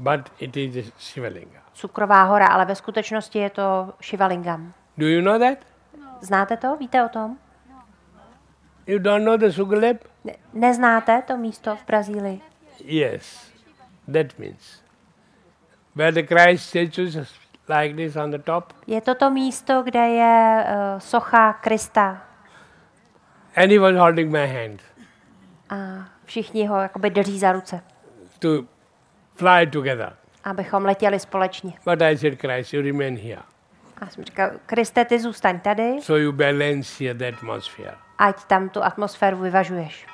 but it is a Shivalinga. Cukrová hora, ale ve skutečnosti je to Shivalingam. Do you know that? Znáte to? Víte o tom? You don't know the Sugar Lab? Neznáte to místo v Brazílii? Yes, that means where the Christ statue is like this on the top. Je to místo, kde je socha Krista. And he was holding my hand A všichni ho jakoby drží za ruce, to fly together. abychom letěli společně. But I said, Christ, you remain here. A jsem říkal, Kriste, ty zůstaň tady, So you balance here the atmosphere. ať tam tu atmosféru vyvažuješ.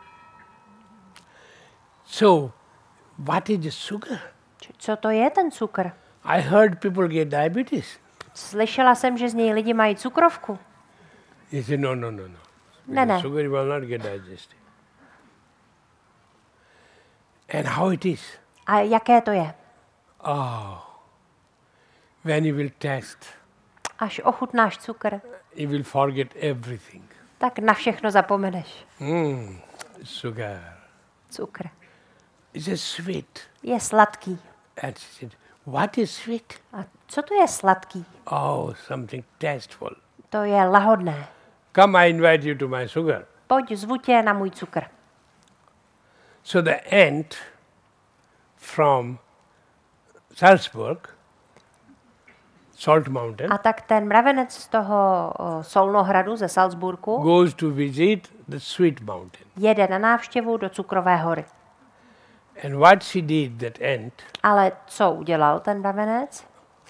So, what is the sugar? Co to je ten cukr? I heard people get diabetes. Slyšela jsem, že z něj lidi mají cukrovku. He said, no. Ne, ne. Sugar will not get digested. And how it is? A jaké to je? Oh, when you will taste, Až ochutnáš cukr, you will forget everything. tak na všechno zapomeneš. Sugar. Cukr It's a sweet. je sladký. And she said, what is sweet? A co to je sladký? Oh, something tasteful. To je lahodné. Come, I invite you to my sugar. Pojď, zvu tě na můj cukr. So the ant from Salzburg, Salt Mountain, A tak ten mravenec z toho Solnohradu ze Salzburgu goes to visit the Sweet Mountain. jede na návštěvu do Cukrové hory. And what she did, that ant, Ale co udělal ten mravenec?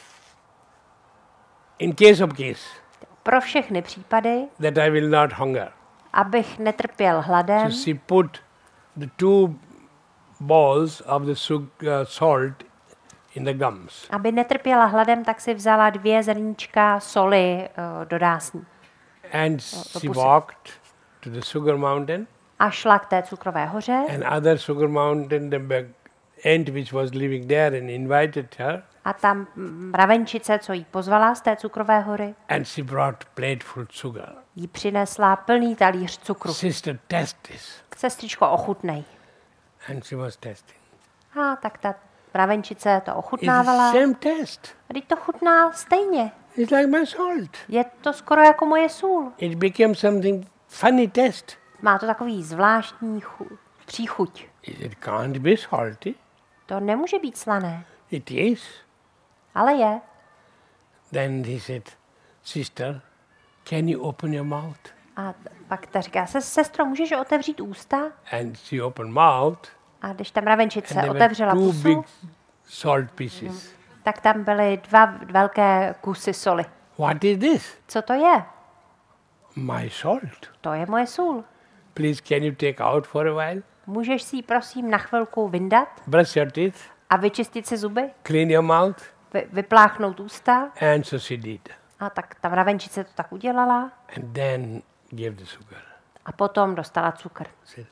in case of case, Pro všechny případy, that I will not hunger. abych netrpěl hladem, So she put the two balls of the salt in the gums. aby netrpěla hladem, tak si vzala 2 zrníčka soli do dásní. And to she pusy. walked to the sugar mountain, A šla k té Cukrové hoře and other sugar mountain, the ant which was living there and invited her, a tam mravenčice, co jí pozvala z té Cukrové hory, and she brought plateful sugar. jí přinesla plný talíř cukru. Sister, test this. Sestřičko, ochutnej. And she was testing. A tak ta mravenčice to It's the ochutnávala. same test. A teď to chutná stejně. It's like my salt. Je to skoro jako moje sůl. It became something funny taste. Má to takový zvláštní příchuť. It can't be salty. To nemůže být slané, It is. ale je. Then he said, sister, can you open your mouth? A pak ta říká, sestro, můžeš otevřít ústa? And she opened mouth, A když ta mravenčice and there otevřela were two pusu, big salt pieces. tak tam byly 2 velké kusy soli. What is this? Co to je? My salt. To je moje sůl. Please, can you take out for a while? Můžeš si ji prosím na chvilku vyndat Brush your teeth, a vyčistit si zuby? clean your mouth. Vypláchnout ústa? And so she did. A tak ta mravenčice to tak udělala And then gave the sugar. a potom dostala cukr. Said,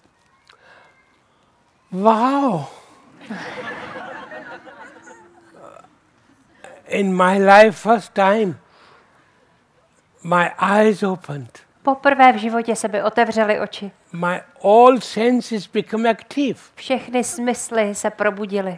wow. In my life, first time, my eyes opened. Poprvé v životě se by otevřely oči. My all senses become active. Všechny smysly se probudily.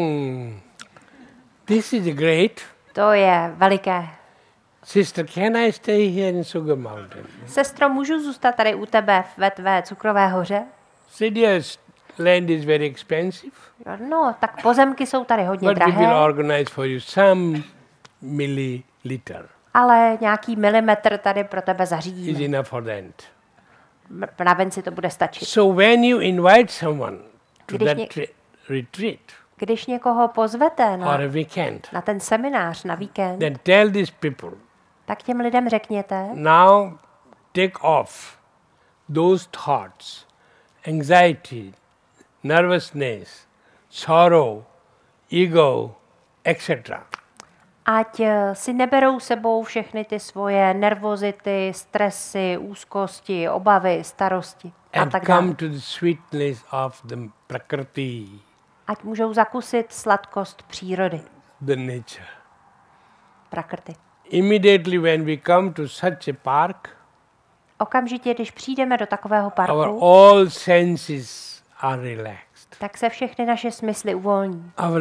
This is great. To je veliké. Sister, can I stay here in Sugar Mountain? Sestro, můžu zůstat tady u tebe ve tvé Cukrové hoře? Said, yes, land is very expensive, No, tak pozemky jsou tady hodně but we will drahé, organize for you some milliliter. ale nějaký milimetr tady pro tebe Is zařídíme. enough for the ant. Mravenci to bude stačit. So when you invite someone to Když that ně- retreat Když někoho pozvete or a weekend, na ten seminář, na víkend, then tell these people, tak těm lidem řekněte, now take off those thoughts, anxiety, nervousness, sorrow, ego, etc. ať si neberou sebou všechny ty svoje nervozity, stresy, úzkosti, obavy, starosti a And tak come dále. to the sweetness of the prakriti, Ať můžou zakusit sladkost přírody, the nature. prakrty. Immediately when we come to such a park, Okamžitě, když přijdeme do takového our parku, all senses are relaxed. tak se všechny naše smysly uvolní. Our